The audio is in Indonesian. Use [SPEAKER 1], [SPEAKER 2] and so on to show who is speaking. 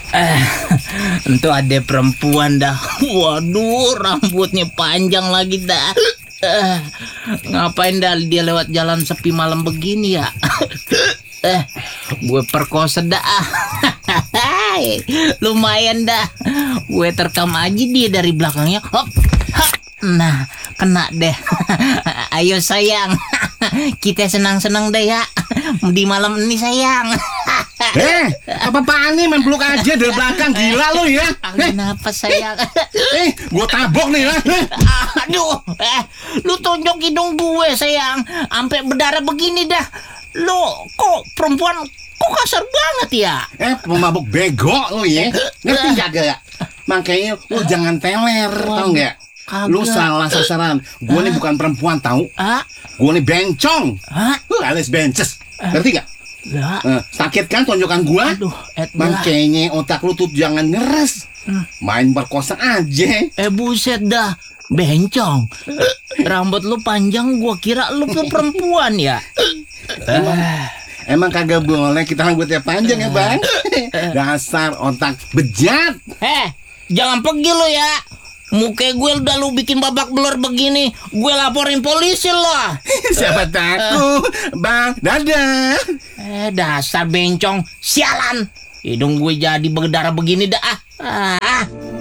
[SPEAKER 1] Eh, Itu ada perempuan dah. Waduh, rambutnya panjang lagi dah. Eh, Ngapain dah dia lewat jalan sepi malam begini ya? Eh, gue perkosa dah. Lumayan dah. Gue terkam aja dia dari belakangnya. Hop, hop. Nah, kena deh. Ayo sayang, kita senang-senang deh ya di malam ini sayang.
[SPEAKER 2] Apa-apaan nih, main peluk aja dari belakang, gila lo ya.
[SPEAKER 1] Kenapa sayang?
[SPEAKER 2] Gue tabok nih ya.
[SPEAKER 1] Aduh, lu tonjok hidung gue sayang, sampai berdarah begini dah. Lo kok perempuan kok kasar banget ya?
[SPEAKER 2] Pemabuk bego lo ya. Ngerti kagak? Makanya lu jangan teler, tau nggak? Lu salah sasaran. Gue nih bukan perempuan tahu. Gue nih bencong. Alias bences. Ngerti gak? Sakit kan tonjokan gue? Makanya otak lu tuh jangan ngeres. Main perkosa aja.
[SPEAKER 1] Buset dah, bencong. Rambut lu panjang, gua kira lu tuh perempuan ya.
[SPEAKER 2] Emang kagak boleh kita rambutnya panjang ya bang? Dasar otak bejat.
[SPEAKER 1] Jangan pergi lu ya. Muka gue udah lu bikin babak belur begini, gue laporin polisi loh.
[SPEAKER 2] Siapa takut, bang? Dadah.
[SPEAKER 1] Dasar bencong, sialan. Hidung gue jadi berdarah begini dah.